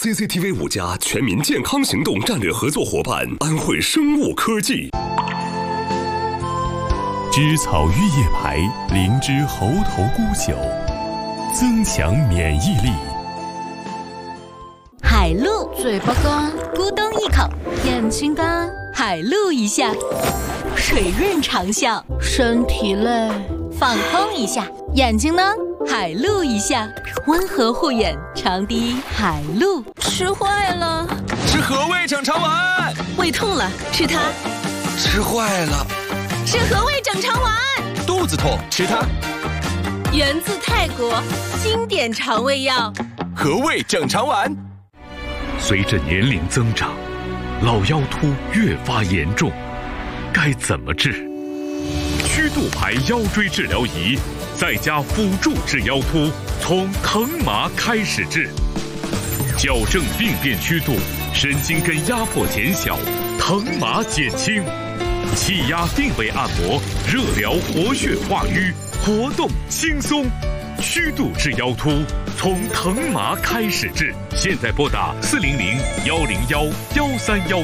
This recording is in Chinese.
CCTV 5家全民健康行动战略合作伙伴安慧生物科技。 知草玉叶牌灵芝猴头菇酒，增强免疫力。 海陆，嘴巴干，咕咚一口；眼睛干，海陆一下；水润长效，身体累，放空一下；眼睛呢，海陆一下，温和护眼，长滴海陆。吃坏了， 吃和味整肠丸。 胃痛了，吃它。 吃坏了， 吃和味整肠丸。 肚子痛，吃它。 源自泰国，经典肠胃药， 和味整肠丸。 随着年龄增长，老腰突越发严重，该怎么治？曲度牌腰椎治疗仪，再加辅助治腰突，从疼麻开始治，矫正病变曲度，神经根压迫减小，疼麻减轻，气压定位按摩，热疗活血化瘀，活动轻松。曲度治腰突，从疼麻开始治。现在拨打400-101-131。